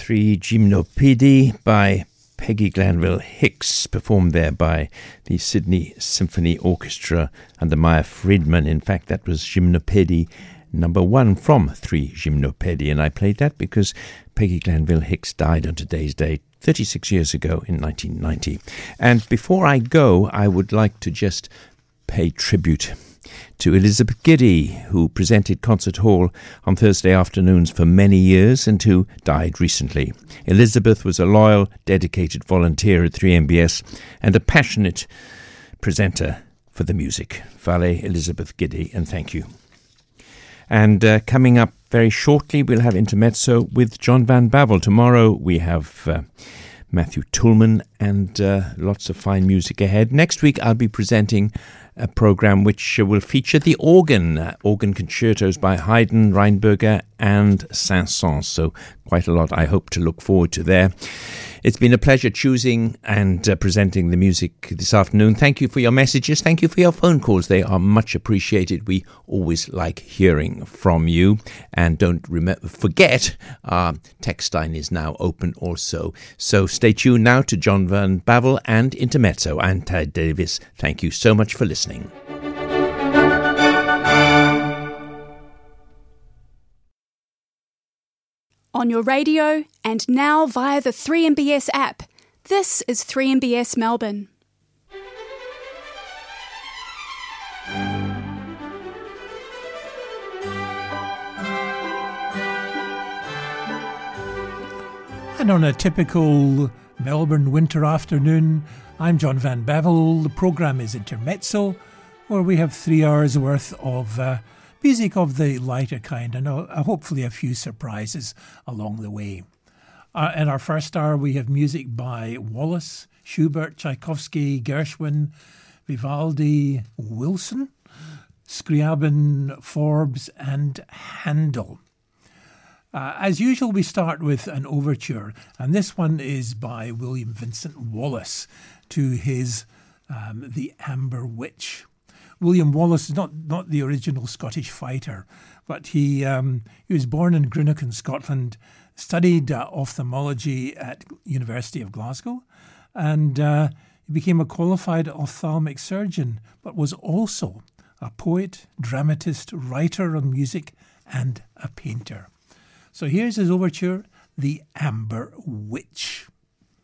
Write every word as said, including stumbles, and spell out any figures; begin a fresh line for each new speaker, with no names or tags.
Three Gymnopédies by Peggy Glanville Hicks, performed there by the Sydney Symphony Orchestra under Maya Friedman. In fact, that was Gymnopédie number one from Three Gymnopédies, and I played that because Peggy Glanville Hicks died on today's date thirty-six years ago in nineteen ninety. And before I go, I would like to just pay tribute to Elizabeth Giddy, who presented Concert Hall on Thursday afternoons for many years and who died recently. Elizabeth was a loyal, dedicated volunteer at three M B S and a passionate presenter for the music. Vale Elizabeth Giddy, and thank you. And uh, coming up very shortly, we'll have Intermezzo with John Van Bavel. Tomorrow we have uh, Matthew Toulmin and uh, lots of fine music ahead. Next week I'll be presenting a program which will feature the organ, uh, organ concertos by Haydn, Reinberger and Saint-Saëns. So quite a lot I hope to look forward to there. It's been a pleasure choosing and uh, presenting the music this afternoon. Thank you for your messages. Thank you for your phone calls. They are much appreciated. We always like hearing from you. And don't remember, forget, our text line is now open also. So stay tuned now to John Van Bavel and Intermezzo. I'm Ted Davis. Thank you so much for listening.
On your radio and now via the three M B S app. This is three M B S Melbourne.
And on a typical Melbourne winter afternoon, I'm John Van Bavel. The programme is Intermezzo, where we have three hours worth of uh, music of the lighter kind and uh, hopefully a few surprises along the way. Uh, in our first hour, we have music by Wallace, Schubert, Tchaikovsky, Gershwin, Vivaldi, Wilson, Scriabin, Forbes and Handel. Uh, as usual, we start with an overture, and this one is by William Vincent Wallace to his um, The Amber Witch. William Wallace is not, not the original Scottish fighter, but he um, he was born in Greenock in Scotland, studied uh, ophthalmology at University of Glasgow, and uh, he became a qualified ophthalmic surgeon, but was also a poet, dramatist, writer on music, and a painter. So here's his overture, The Amber Witch.